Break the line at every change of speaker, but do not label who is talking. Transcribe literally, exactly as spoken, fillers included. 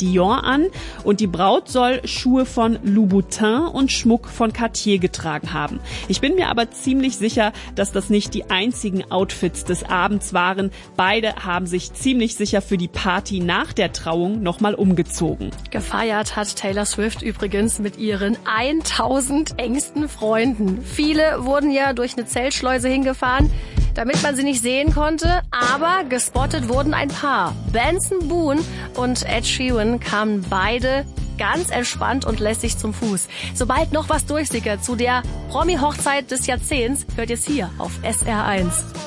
Dior an und die Braut soll Schuhe von Louboutin und Schmuck von Cartier getragen haben. Ich bin mir aber ziemlich sicher, dass das nicht die einzigen Outfits des Abends waren. Beide haben sich ziemlich sicher für die Party nach der Trauung nochmal umgezogen.
Gefeiert hat Taylor Swift übrigens mit ihren tausend engsten Freunden. Viele wurden ja durch eine Zeltschleuse hingefahren, damit man sie nicht sehen konnte, aber gespottet wurden ein paar. Benson Boone und Ed Sheeran kamen beide ganz entspannt und lässig zum Fuß. Sobald noch was durchsickert zu der Promi-Hochzeit des Jahrzehnts, hört ihr es hier auf S R eins.